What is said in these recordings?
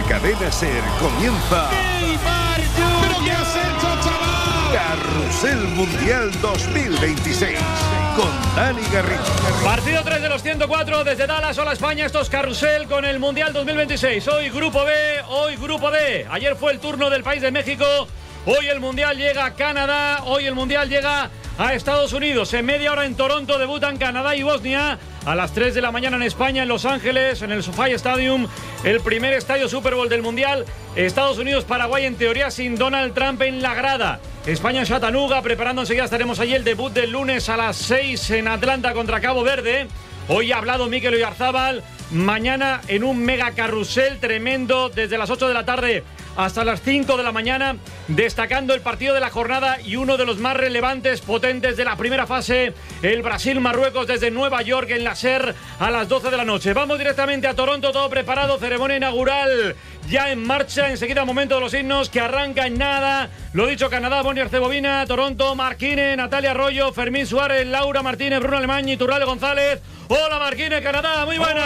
la cadena SER comienza. ¿Pero qué has hecho, chaval? Carrusel Mundial 2026 con Dani Garrido. Partido 3 de los 104 desde Dallas. Hola España, esto es Carrusel con el Mundial 2026. Hoy Grupo B, hoy Grupo D. Ayer fue el turno del país de México. Hoy el Mundial llega a Canadá. Hoy el Mundial llega a Estados Unidos. En media hora en Toronto debutan Canadá y Bosnia. A las 3 de la mañana en España, en Los Ángeles, en el SoFi Stadium, el primer estadio Super Bowl del Mundial. Estados Unidos-Paraguay, en teoría sin Donald Trump en la grada. España en Chattanooga, preparando enseguida, estaremos allí el debut del lunes a las 6 en Atlanta contra Cabo Verde. Hoy ha hablado Mikel Oyarzabal. Mañana en un mega carrusel tremendo desde las 8 de la tarde hasta las 5 de la mañana, destacando el partido de la jornada y uno de los más relevantes, potentes de la primera fase, el Brasil-Marruecos desde Nueva York en la SER a las 12 de la noche. Vamos directamente a Toronto, todo preparado, ceremonia inaugural ya en marcha, enseguida momento de los himnos que arranca en nada. Lo dicho, Canadá, Bosnia-Herzegovina, Toronto, Marquine, Natalia Arroyo, Fermín Suárez, Laura Martínez, Bruno Alemán y Turralde González. Hola Marquine, Canadá, muy buenas.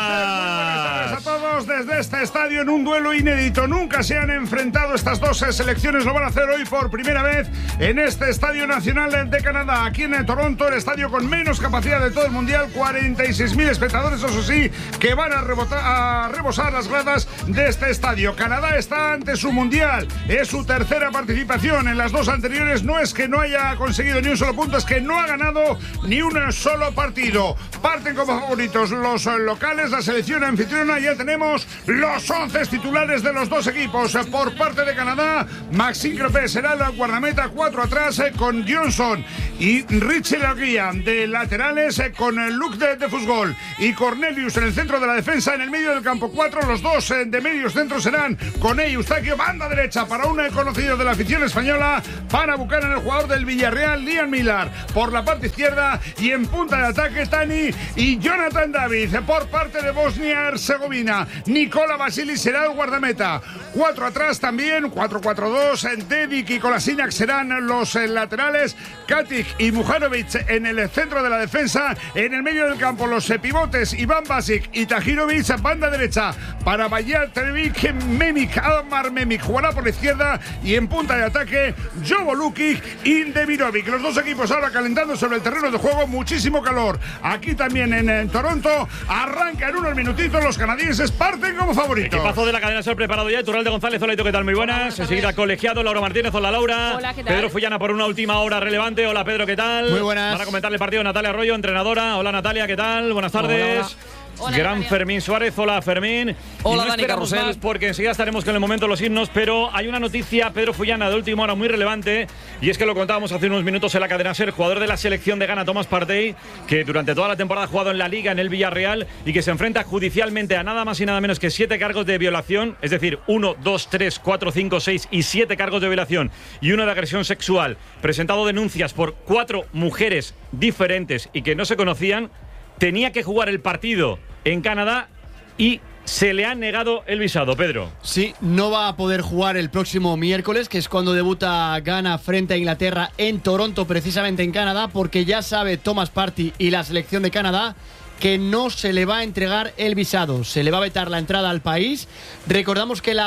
Buenas tardes a todos desde este estadio en un duelo inédito. Nunca se han enfrentado estas dos selecciones, lo van a hacer hoy por primera vez en este Estadio Nacional de Canadá. Aquí en Toronto, el estadio con menos capacidad de todo el Mundial, 46.000 espectadores, eso sí, que van a rebosar las gradas de este estadio. Canadá está ante su Mundial, es su tercera participación. En las dos anteriores no es que no haya conseguido ni un solo punto, es que no ha ganado ni un solo partido. Parten como favoritos los locales, la selección anfitriona. Ya tenemos los 11 titulares de los dos equipos. Por parte de Canadá, Maxime Crepé será la guardameta, 4 atrás con Johnson y Richie Laguía de laterales, con Luc de Fusgol y Cornelius en el centro de la defensa. En el medio del campo 4, los dos de medios centro serán Koné y Eustaquio. Banda derecha para un conocido de la afición española, para Buchanan, el jugador del Villarreal, Liam Millar por la parte izquierda, y en punta de ataque Tani y Jonathan David. Por parte de Bosnia-Herzegovina, Nikola Vasili será el guardameta. 4 atrás también, 4-4-2. Dedic y Kolasinac serán los laterales. Katic y Mujanovic en el centro de la defensa. En el medio del campo, los pivotes Iván Basic y Tahirovic. Banda derecha para Bajarevic, Memik, Admar Memik jugará por la izquierda. Y en punta de ataque, Jovo Lukic y Demirovic. Los dos equipos ahora calentando sobre el terreno de juego. Muchísimo calor. Aquí también en Toronto. Arranca en unos minutitos. Los canadienses parten como favoritos. Equipazo de la cadena SER preparado ya. Turralde González, hola, ¿y tú qué tal? Muy buenas. Enseguida colegiado, Laura Martínez, hola Laura. Hola, ¿qué tal? Pedro Fullana por una última hora relevante. Hola Pedro, ¿qué tal? Muy buenas. Van a comentar el partido Natalia Arroyo, entrenadora. Hola Natalia, ¿qué tal? Buenas tardes. Hola. Hola, Gran Natalia. Fermín Suárez, hola Fermín. Hola, y no Dani esperamos Carrusel. más porque enseguida estaremos con el momento de los himnos, pero hay una noticia, Pedro Fullana, de última hora muy relevante, y es que lo contábamos hace unos minutos en la cadena SER, jugador de la selección de Ghana, Thomas Partey, que durante toda la temporada ha jugado en la Liga, en el Villarreal, y que se enfrenta judicialmente a nada más y nada menos que 7 cargos de violación, es decir, 1, 2, 3, 4, 5, 6 y 7 cargos de violación y uno de agresión sexual. Presentado denuncias por 4 mujeres diferentes y que no se conocían. Tenía que jugar el partido en Canadá y se le ha negado el visado, Pedro. Sí, no va a poder jugar el próximo miércoles, que es cuando debuta Ghana frente a Inglaterra en Toronto, precisamente en Canadá, porque ya sabe Thomas Partey y la selección de Canadá que no se le va a entregar el visado, se le va a vetar la entrada al país. Recordamos que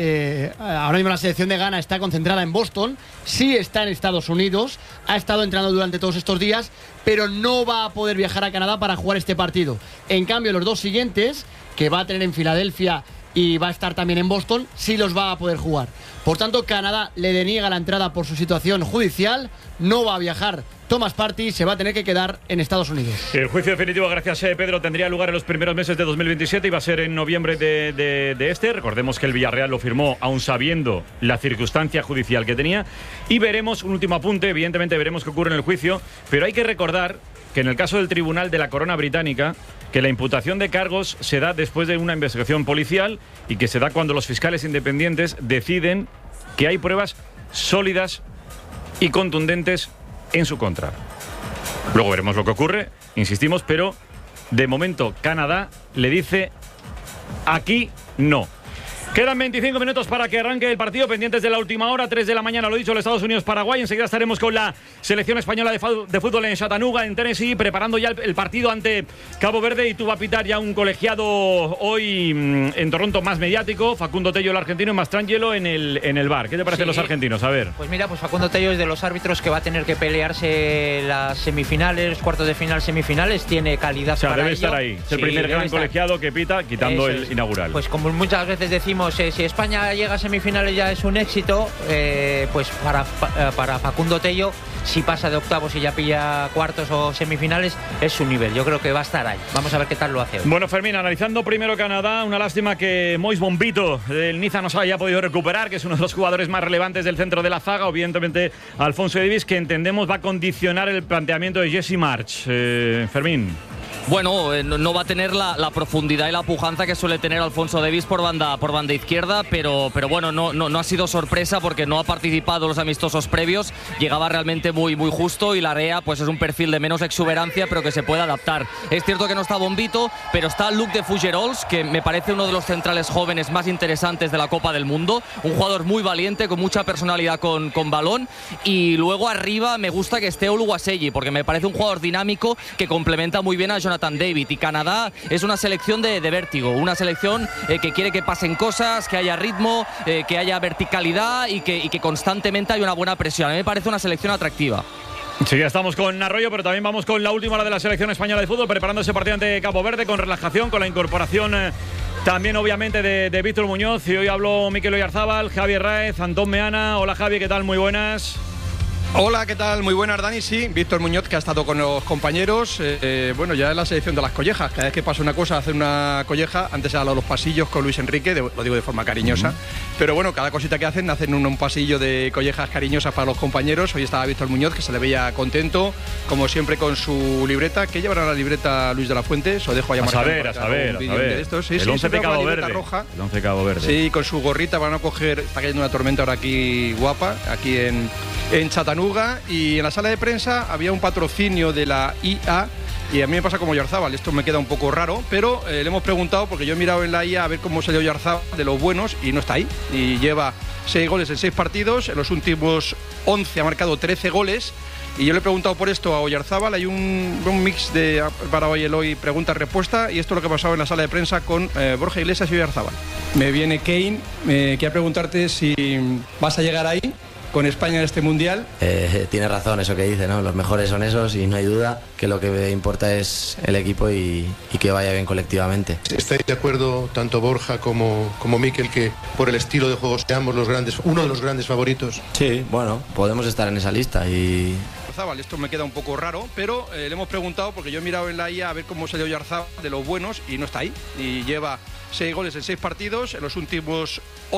ahora mismo la selección de Ghana está concentrada en Boston, sí está en Estados Unidos, ha estado entrenando durante todos estos días, pero no va a poder viajar a Canadá para jugar este partido. En cambio, los dos siguientes, que va a tener en Filadelfia y va a estar también en Boston, sí los va a poder jugar. Por tanto, Canadá le deniega la entrada por su situación judicial, no va a viajar Thomas Partey, se va a tener que quedar en Estados Unidos. El juicio definitivo, gracias Pedro, tendría lugar en los primeros meses de 2027 y va a ser en noviembre de este. Recordemos que el Villarreal lo firmó aún sabiendo la circunstancia judicial que tenía. Y veremos, un último apunte, evidentemente veremos qué ocurre en el juicio, pero hay que recordar que en el caso del Tribunal de la Corona Británica, que la imputación de cargos se da después de una investigación policial y que se da cuando los fiscales independientes deciden que hay pruebas sólidas y contundentes en su contra. Luego veremos lo que ocurre, insistimos, pero de momento Canadá le dice aquí no. Quedan 25 minutos para que arranque el partido, pendientes de la última hora, 3 de la mañana, lo dicho, el Estados Unidos-Paraguay. Enseguida estaremos con la selección española de fútbol en Chattanooga, en Tennessee, preparando ya el partido ante Cabo Verde. Y tú vas a pitar ya un colegiado hoy en Toronto más mediático, Facundo Tello, el argentino, y Mastrangelo en el bar. ¿Qué te parecen los argentinos? A ver. Pues mira, pues Facundo Tello es de los árbitros que va a tener que pelearse las semifinales, cuartos de final, semifinales. Tiene calidad para ello. Debe estar ahí. Es el primer gran colegiado que pita, quitando el inaugural. Pues como muchas veces decimos, si España llega a semifinales ya es un éxito, pues para Facundo Tello, si pasa de octavos y ya pilla cuartos o semifinales, es su nivel. Yo creo que va a estar ahí. Vamos a ver qué tal lo hace hoy. Bueno, Fermín, analizando primero Canadá, una lástima que Mois Bombito del Niza no se haya podido recuperar, que es uno de los jugadores más relevantes del centro de la zaga. Evidentemente, Alfonso Davies, que entendemos va a condicionar el planteamiento de Jesse March. Fermín. Bueno, no va a tener la profundidad y la pujanza que suele tener Alfonso Davies por banda izquierda, pero bueno, no ha sido sorpresa porque no ha participado en los amistosos previos, llegaba realmente muy justo, y Larrea pues es un perfil de menos exuberancia, pero que se puede adaptar. Es cierto que no está Bombito, pero está Luc de Fougerols, que me parece uno de los centrales jóvenes más interesantes de la Copa del Mundo, un jugador muy valiente, con mucha personalidad con balón, y luego arriba me gusta que esté Oluwaseyi, porque me parece un jugador dinámico que complementa muy bien a Jonathan David. Y Canadá es una selección de vértigo, una selección que quiere que pasen cosas, que haya ritmo, que haya verticalidad y que constantemente haya una buena presión. A mí me parece una selección atractiva. Sí, ya estamos con Arroyo, pero también vamos con la última hora de la selección española de fútbol, preparando ese partido ante Cabo Verde con relajación, con la incorporación también obviamente de Víctor Muñoz. Y hoy habló Mikel Oyarzábal, Javier Raez, Antón Meana. Hola Javi, ¿qué tal? Muy buenas. Hola, ¿qué tal? Muy buenas, Dani. Sí, Víctor Muñoz, que ha estado con los compañeros. Bueno, ya es la selección de las collejas. Cada vez que pasa una cosa, hace una colleja. Antes se ha hablado los pasillos con Luis Enrique, lo digo de forma cariñosa. Pero bueno, cada cosita que hacen un pasillo de collejas cariñosas para los compañeros. Hoy estaba Víctor Muñoz, que se le veía contento, como siempre, con su libreta. ¿Qué llevará la libreta Luis de la Fuente? Se lo dejo a llamar. A saber. El 11 de Cabo Verde. El 11 de Cabo Verde. Sí, con su gorrita van a coger. Está cayendo una tormenta ahora aquí guapa, aquí en Chattanooga. Y en la sala de prensa había un patrocinio de la IA, y a mí me pasa como Oyarzábal, esto me queda un poco raro, pero le hemos preguntado, porque yo he mirado en la IA a ver cómo salió Oyarzábal de los buenos, y no está ahí, y lleva 6 goles en 6 partidos, en los últimos 11 ha marcado 13 goles, y yo le he preguntado por esto a Oyarzábal. Hay un mix para hoy pregunta-respuesta, y esto es lo que ha pasado en la sala de prensa con Borja Iglesias y Oyarzábal. Me viene Kane, quiero preguntarte si vas a llegar ahí con España en este Mundial. Tiene razón eso que dice, ¿no? Los mejores son esos, y no hay duda que lo que importa es el equipo y que vaya bien colectivamente. ¿Estáis de acuerdo, tanto Borja como Mikel, que por el estilo de juego seamos uno de los grandes favoritos? Sí, bueno, podemos estar en esa lista y... Esto me queda un poco raro, pero le hemos preguntado, porque yo he mirado en la IA a ver cómo salió Oyarzábal de los buenos, y no está ahí, y lleva 6 goles en 6 partidos, en los últimos